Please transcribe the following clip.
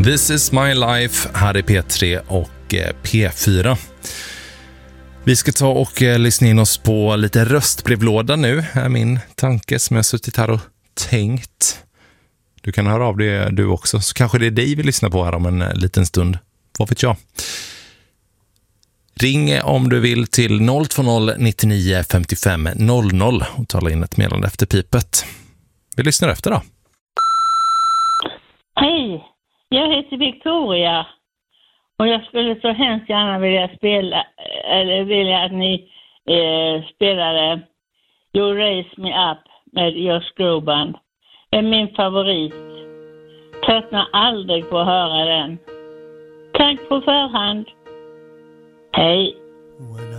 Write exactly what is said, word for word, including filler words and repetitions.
This is my life här i P tre och P fyra. Vi ska ta och lyssna in oss på lite röstbrevlåda nu, är min tanke som jag suttit här och tänkt. Du kan höra av det du också, så kanske det är dig vi lyssnar på här om en liten stund. Vad vet jag? Ring om du vill till noll två noll nittionio femtiofem noll noll och tala in ett meddelande efter pipet. Vi lyssnar efter då. Hej, jag heter Victoria och jag skulle så hemskt gärna vilja spela, eller vilja att ni eh, spelade You Raise Me Up med Josh Groban. Det är min favorit. Tröttnar aldrig på att höra den. Tack på förhand. Hej.